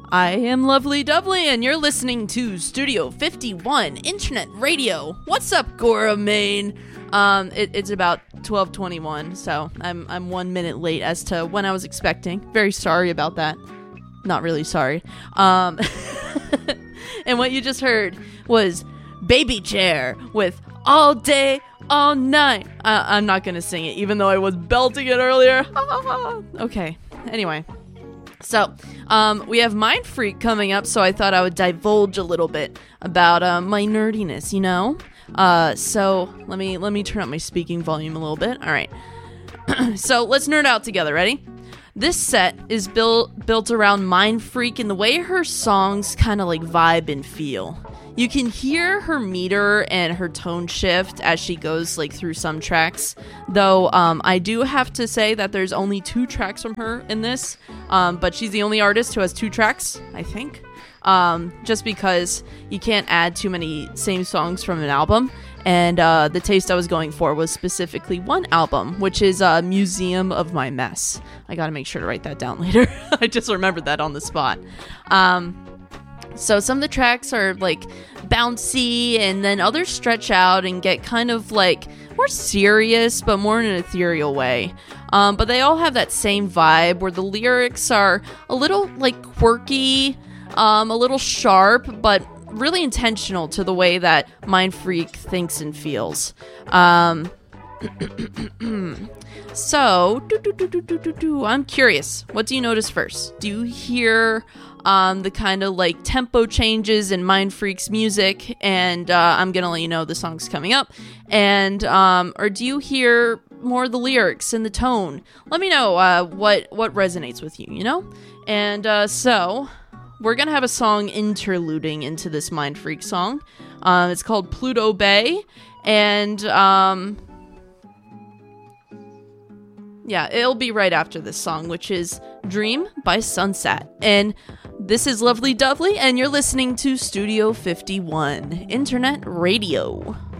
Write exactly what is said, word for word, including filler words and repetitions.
I am Lovely Dovely, and you're listening to Studio fifty-one Internet Radio. What's up, Gora, Maine? Um, it, it's about twelve twenty-one, so I'm I'm one minute late as to when I was expecting. Very sorry about that. Not really sorry. Um, and what you just heard was Baby Chair with All Day, All Night. Uh, I'm not gonna sing it, even though I was belting it earlier. Okay, anyway. So, um, we have Mind Freak coming up, so I thought I would divulge a little bit about uh, my nerdiness, you know? Uh, so, let me let me turn up my speaking volume a little bit. Alright. So, let's nerd out together. Ready? This set is built built around Mind Freak and the way her songs kind of like vibe and feel. You can hear her meter and her tone shift as she goes like through some tracks, though um, I do have to say that there's only two tracks from her in this, um, but she's the only artist who has two tracks, I think, um, just because you can't add too many same songs from an album, and uh, the taste I was going for was specifically one album, which is uh, Museum of My Mess. I gotta make sure to write that down later. I just remembered that on the spot. Um... So some of the tracks are like bouncy, and then others stretch out and get kind of like more serious, but more in an ethereal way. Um, but they all have that same vibe where the lyrics are a little like quirky, um, a little sharp, but really intentional to the way that Mind Freak thinks and feels. Um, so, do, do, do, do, do, do, do. I'm curious. What do you notice first? Do you hear um, the kind of like tempo changes in Mind Freak's music? And uh, I'm gonna let you know the song's coming up. And um, or do you hear more of the lyrics and the tone? Let me know uh, what what resonates with you. You know. And uh, so we're gonna have a song interluding into this Mind Freak song. Um, it's called Pluto Bay, and um. Yeah, it'll be right after this song, which is Dream by Sunset. And this is Lovely Dovely, and you're listening to Studio fifty-one Internet Radio.